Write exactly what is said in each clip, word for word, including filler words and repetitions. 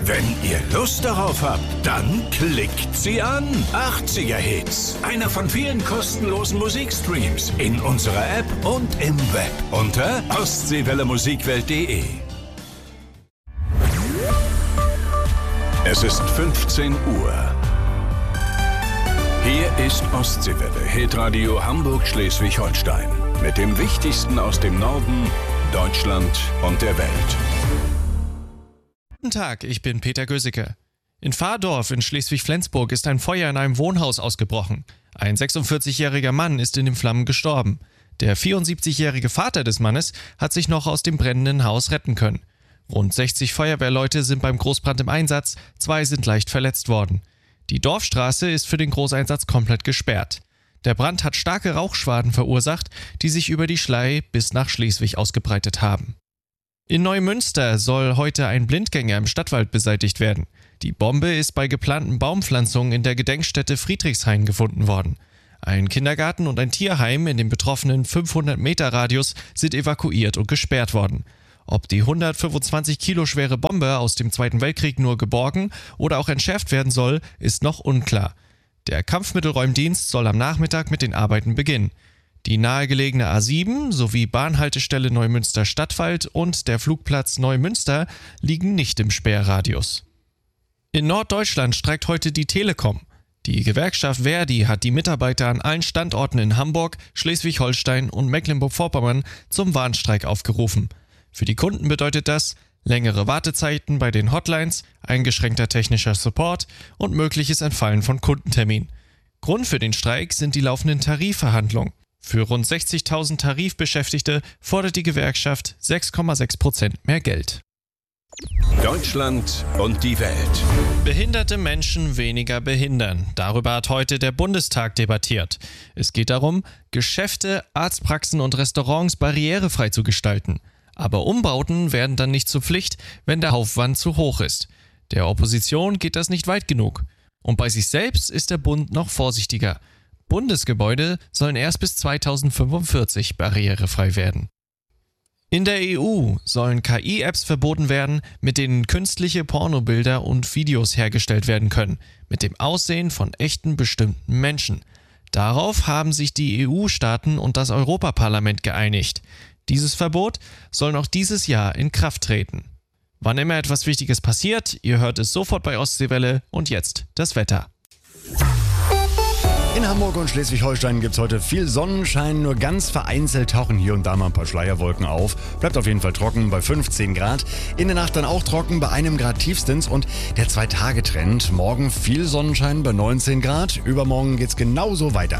Wenn ihr Lust darauf habt, dann klickt sie an. achtziger Hits. Einer von vielen kostenlosen Musikstreams in unserer App und im Web unter ostseewelle musikwelt punkt de. Es ist fünfzehn Uhr. Hier ist Ostseewelle, Hitradio Hamburg-Schleswig-Holstein. Mit dem Wichtigsten aus dem Norden, Deutschland und der Welt. Guten Tag, ich bin Peter Gösicke. In Vardorf in Schleswig-Flensburg ist ein Feuer in einem Wohnhaus ausgebrochen. Ein sechsundvierzigjähriger Mann ist in den Flammen gestorben. Der vierundsiebzigjährige Vater des Mannes hat sich noch aus dem brennenden Haus retten können. Rund sechzig Feuerwehrleute sind beim Großbrand im Einsatz, zwei sind leicht verletzt worden. Die Dorfstraße ist für den Großeinsatz komplett gesperrt. Der Brand hat starke Rauchschwaden verursacht, die sich über die Schlei bis nach Schleswig ausgebreitet haben. In Neumünster soll heute ein Blindgänger im Stadtwald beseitigt werden. Die Bombe ist bei geplanten Baumpflanzungen in der Gedenkstätte Friedrichshain gefunden worden. Ein Kindergarten und ein Tierheim in dem betroffenen fünfhundert Meter Radius sind evakuiert und gesperrt worden. Ob die hundertfünfundzwanzig Kilo schwere Bombe aus dem Zweiten Weltkrieg nur geborgen oder auch entschärft werden soll, ist noch unklar. Der Kampfmittelräumdienst soll am Nachmittag mit den Arbeiten beginnen. Die nahegelegene A sieben sowie Bahnhaltestelle Neumünster Stadtwald und der Flugplatz Neumünster liegen nicht im Sperrradius. In Norddeutschland streikt heute die Telekom. Die Gewerkschaft Verdi hat die Mitarbeiter an allen Standorten in Hamburg, Schleswig-Holstein und Mecklenburg-Vorpommern zum Warnstreik aufgerufen. Für die Kunden bedeutet das längere Wartezeiten bei den Hotlines, eingeschränkter technischer Support und mögliches Entfallen von Kundenterminen. Grund für den Streik sind die laufenden Tarifverhandlungen. Für rund sechzigtausend Tarifbeschäftigte fordert die Gewerkschaft sechs Komma sechs Prozent mehr Geld. Deutschland und die Welt. Behinderte Menschen weniger behindern. Darüber hat heute der Bundestag debattiert. Es geht darum, Geschäfte, Arztpraxen und Restaurants barrierefrei zu gestalten. Aber Umbauten werden dann nicht zur Pflicht, wenn der Aufwand zu hoch ist. Der Opposition geht das nicht weit genug. Und bei sich selbst ist der Bund noch vorsichtiger. Bundesgebäude sollen erst bis zweitausendfünfundvierzig barrierefrei werden. In der E U sollen K I-Apps verboten werden, mit denen künstliche Pornobilder und Videos hergestellt werden können, mit dem Aussehen von echten bestimmten Menschen. Darauf haben sich die E U-Staaten und das Europaparlament geeinigt. Dieses Verbot soll noch dieses Jahr in Kraft treten. Wann immer etwas Wichtiges passiert, ihr hört es sofort bei Ostseewelle und jetzt das Wetter. In Hamburg und Schleswig-Holstein gibt es heute viel Sonnenschein, nur ganz vereinzelt tauchen hier und da mal ein paar Schleierwolken auf. Bleibt auf jeden Fall trocken bei fünfzehn Grad. In der Nacht dann auch trocken bei einem Grad tiefstens und der Zwei-Tage-Trend. Morgen viel Sonnenschein bei neunzehn Grad, übermorgen geht's genauso weiter.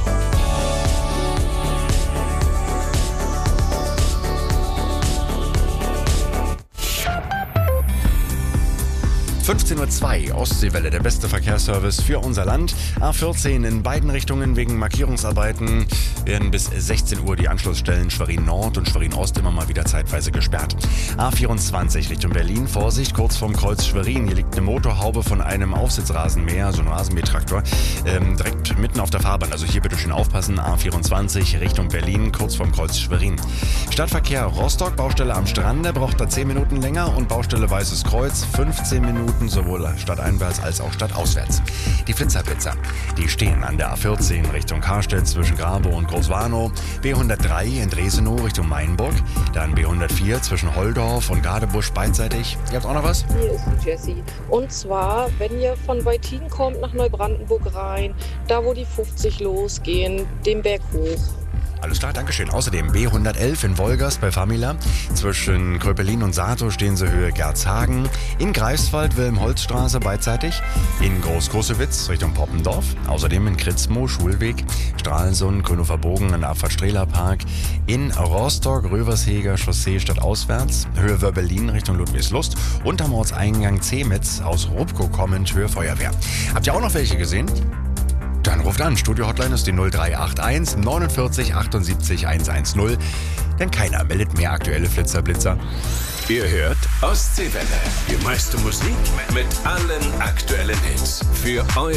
fünfzehn Uhr zwei, Ostseewelle, der beste Verkehrsservice für unser Land. A vierzehn in beiden Richtungen wegen Markierungsarbeiten werden bis sechzehn Uhr die Anschlussstellen Schwerin Nord und Schwerin Ost immer mal wieder zeitweise gesperrt. A vierundzwanzig Richtung Berlin, Vorsicht, kurz vorm Kreuz Schwerin. Hier liegt eine Motorhaube von einem Aufsitzrasenmäher, so ein Rasenmähertraktor, ähm, direkt mitten auf der Fahrbahn. Also hier bitte schön aufpassen. A vierundzwanzig Richtung Berlin, kurz vorm Kreuz Schwerin. Stadtverkehr Rostock, Baustelle am Strande, braucht da zehn Minuten länger und Baustelle Weißes Kreuz, fünfzehn Minuten. Sowohl stadteinwärts als auch stadtauswärts. Die Flitzerblitzer, die stehen an der A vierzehn Richtung Karstedt zwischen Grabow und Großwarnow, B hundertdrei in Dresenow Richtung Mainburg, dann B hundertvier zwischen Holdorf und Gadebusch beidseitig. Ihr habt auch noch was? Hier ist die Jessie. Und zwar, wenn ihr von Weutin kommt nach Neubrandenburg rein, da wo die fünfzig losgehen, den Berg hoch. Alles klar, Dankeschön. Außerdem B hundertelf in Wolgast bei Famila. Zwischen Kröpelin und Sato stehen sie Höhe Gerzhagen. In Greifswald Wilhelm-Holtz-Straße beidseitig. In Groß-Großewitz Richtung Poppendorf. Außerdem in Kritzmo Schulweg. Stralsund, Grünhofer Bogen in Abfahrt-Strehler Park. In Rostock Röversheger Chaussee stadtauswärts. Höhe Wörbelin Richtung Ludwigslust. Und am Ortseingang Zemitz aus Rupko kommend Höhe Feuerwehr. Habt ihr auch noch welche gesehen? Dann ruft an. Studio-Hotline ist die null drei acht eins neunundvierzig achtundsiebzig hundertzehn. Denn keiner meldet mehr aktuelle Flitzerblitzer. Ihr hört Ostseewelle. Die meiste Musik mit allen aktuellen Hits. Für euer